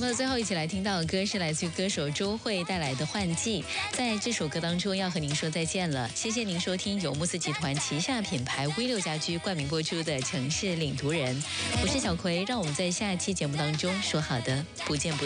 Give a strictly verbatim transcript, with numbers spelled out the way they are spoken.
目的最后，一起来听到的歌是来自于歌手周蕙带来的《换季》。在这首歌当中，要和您说再见了。谢谢您收听由慕斯集团旗下品牌 V 六家居冠名播出的《城市领读人》，我是小葵，让我们在下期节目当中说好的，不见不散。